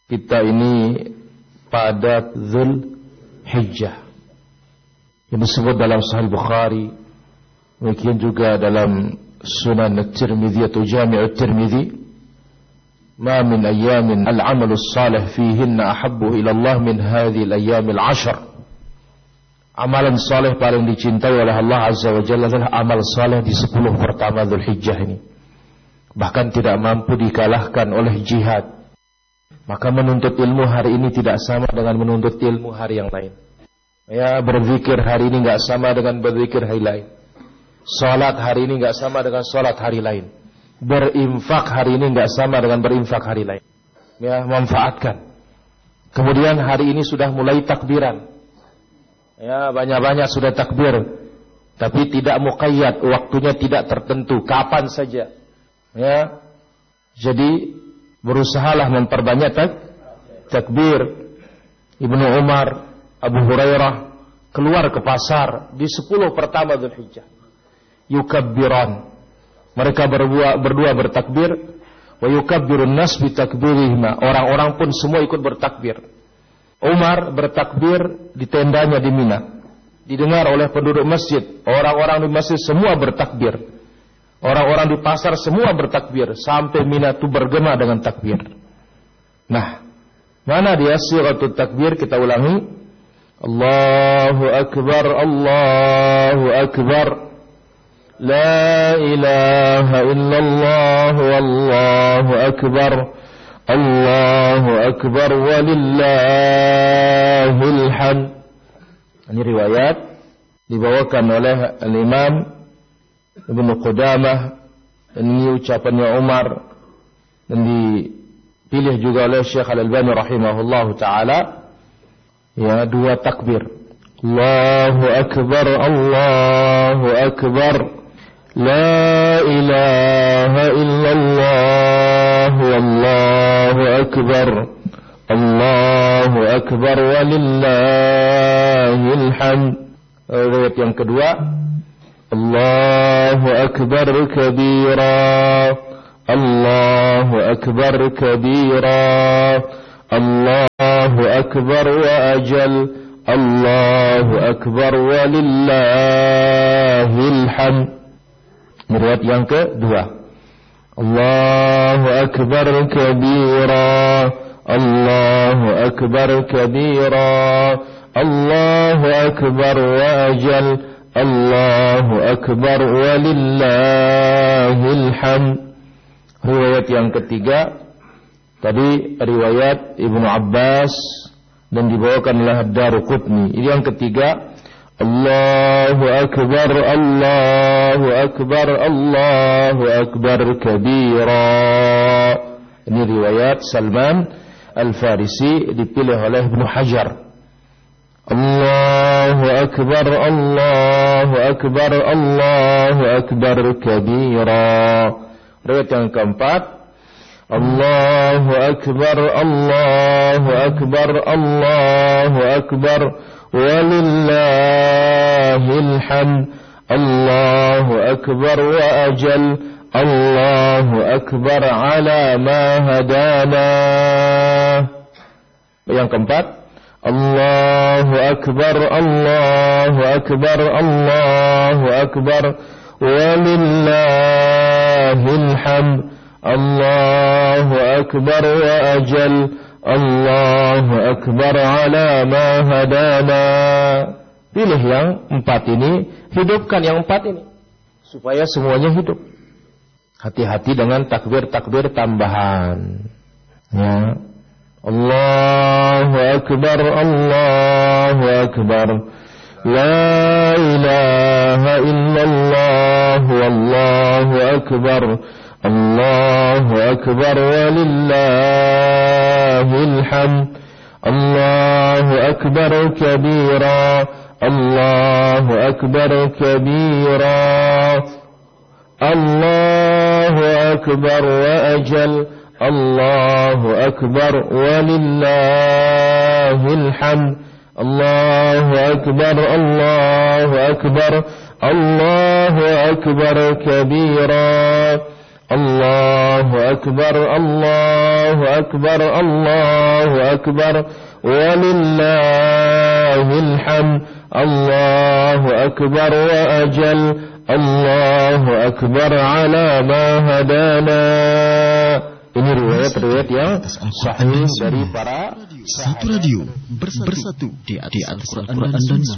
kita ini pada Dzul Hijjah yang disebut dalam Sahih Bukhari, demikian juga dalam Sunan At-Tirmidzi atau Jami' At-Tirmidzi, ma min ayyamin al-'amalu as-salih fihinna ahabbu ila Allah min hadhihi al-ayyam al-'ashr. Amalan saleh paling dicintai oleh Allah Azza wa Jalla adalah amal saleh di 10 pertama Dzulhijjah ini. Bahkan tidak mampu dikalahkan oleh jihad. Maka menuntut ilmu hari ini tidak sama dengan menuntut ilmu hari yang lain. Ya, berzikir hari ini enggak sama dengan berzikir hari lain. Salat hari ini enggak sama dengan salat hari lain. Berinfak hari ini enggak sama dengan berinfak hari lain. Ya, manfaatkan. Kemudian hari ini sudah mulai takbiran. Ya, banyak-banyak sudah takbir, tapi tidak muqayyad, waktunya tidak tertentu, kapan saja. Ya, jadi berusahalah memperbanyak takbir. Ibnu Umar, Abu Hurairah keluar ke pasar di 10 pertama Dzulhijjah. Yukabbiran, mereka berdua bertakbir. Wa yukabbirun nas bi takbirihima, orang-orang pun semua ikut bertakbir. Umar bertakbir di tendanya di Mina. Didengar oleh penduduk masjid. Orang-orang di masjid semua bertakbir. Orang-orang di pasar semua bertakbir. Sampai Mina itu bergema dengan takbir. Nah, mana dia siratul takbir? Kita ulangi. Allahu Akbar, Allahu Akbar. La ilaha illallah, wallahu Akbar. Allahu Akbar walillahil hamd. Ini riwayat dibawakan oleh Al-Imam Ibnu Qudamah, dan ini ucapannya Umar, dan dipilih juga oleh Syekh Al-Albani rahimahullahu taala. Ya, 2 takbir. Allahu Akbar, Allahu Akbar. La ilaha illallah, wallahu Akbar. Allahu Akbar walillahil hamd. Riwayat yang kedua, Allahu Akbar kabira, Allahu Akbar kabira, Allahu Akbar wa ajal, Allahu Akbar walillahil hamd. Riwayat yang kedua, Allahu Akbar kabira, Allahu Akbar kabira, Allahu Akbar wa ajal, Allahu Akbar walillahil hamd. Riwayat yang ketiga, tadi riwayat Ibnu Abbas dan dibawakan oleh Ad-Daruqutni. Ini yang ketiga, Allahu Akbar, Allahu Akbar, Allahu Akbar kabira. Ini riwayat Salman Al-Farisi, dipilih oleh Ibnu Hajar. Allahu Akbar, Allahu Akbar, Allahu Akbar kabira. Riwayat yang keempat, Allahu Akbar, Allahu Akbar, Allahu Akbar walillahil hamd. Allahu Akbar wa ajal, Allahu Akbar ala ma hadana. Yang keempat, Allahu Akbar, Allahu Akbar, Allahu Akbar walillahil hamd. Allahu Akbar wa ajal, Allahu Akbar ala ma hadana. Pilih yang 4 ini, hidupkan yang 4 ini, supaya semuanya hidup. Hati-hati dengan takbir-takbir tambahan. Ya. Allahu Akbar, Allahu Akbar. La ilaha illallah, wallahu Akbar. Allahu Akbar walillahil hamd. Allahu Akbar kabira, Allahu Akbar kabira, Allahu Akbar wa ajal, Allahu Akbar walillahil hamd. Allahu Akbar, Allahu Akbar, Allahu Akbar kabira, Allahu Akbar, Allahu Allahu akbar, Allahu akbar, walillahil hamd, Allahu akbar wa ajal, Allahu akbar ala ma hadana. Ini riwayat-riwayat yang sahih dari para satu radio bersatu di atas Al-Quran dan